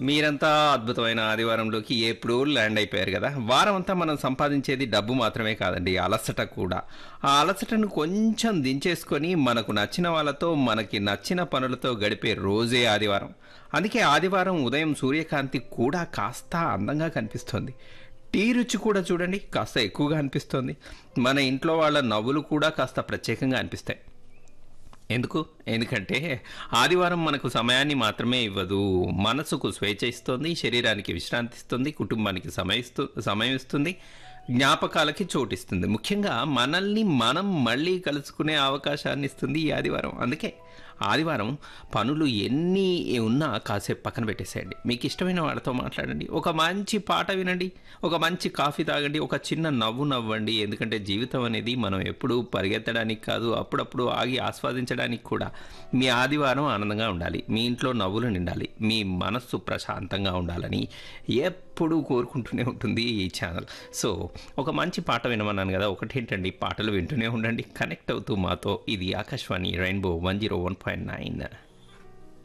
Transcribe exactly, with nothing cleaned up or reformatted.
మీరంతా అద్భుతమైన ఆదివారంలోకి ఎప్పుడూ ల్యాండ్ అయిపోయారు కదా! వారమంతా మనం సంపాదించేది డబ్బు మాత్రమే కాదండి. అలసట కూడా. ఆ అలసటను కొంచెం దించేసుకొని మనకు నచ్చిన వాళ్ళతో, మనకి నచ్చిన పనులతో గడిపే రోజే ఆదివారం. అందుకే ఆదివారం ఉదయం సూర్యకాంతి కూడా కాస్త అందంగా కనిపిస్తుంది. టీ రుచి కూడా చూడండి కాస్త ఎక్కువగా అనిపిస్తుంది. మన ఇంట్లో వాళ్ళ నవ్వులు కూడా కాస్త ప్రత్యేకంగా అనిపిస్తాయి. ఎందుకు? ఎందుకంటే ఆదివారం మనకు సమయాన్ని మాత్రమే ఇవ్వదు. మనసుకు స్వేచ్ఛ ఇస్తుంది, శరీరానికి విశ్రాంతి ఇస్తుంది, కుటుంబానికి సమయిస్తూ సమయం ఇస్తుంది, జ్ఞాపకాలకి చోటిస్తుంది. ముఖ్యంగా మనల్ని మనం మళ్ళీ కలుసుకునే అవకాశాన్ని ఇస్తుంది ఈ ఆదివారం. అందుకే ఆదివారం పనులు ఎన్ని ఉన్నా కాసేపు పక్కన పెట్టేసేయండి. మీకు ఇష్టమైన వాళ్ళతో మాట్లాడండి. ఒక మంచి పాట వినండి. ఒక మంచి కాఫీ తాగండి. ఒక చిన్న నవ్వు నవ్వండి. ఎందుకంటే జీవితం అనేది మనం ఎప్పుడూ పరిగెత్తడానికి కాదు, అప్పుడప్పుడు ఆగి ఆస్వాదించడానికి కూడా. మీ ఆదివారం ఆనందంగా ఉండాలి. మీ ఇంట్లో నవ్వులు నిండాలి. మీ మనస్సు ప్రశాంతంగా ఉండాలని ఎప్పుడూ కోరుకుంటూనే ఉంటుంది ఈ ఛానల్. సో ఒక మంచి పాట వినమన్నాను కదా, ఒకటేంటండి, పాటలు వింటూనే ఉండండి. కనెక్ట్ అవుతూ మాతో. ఇది Akashvani rainbow one zero one point nine.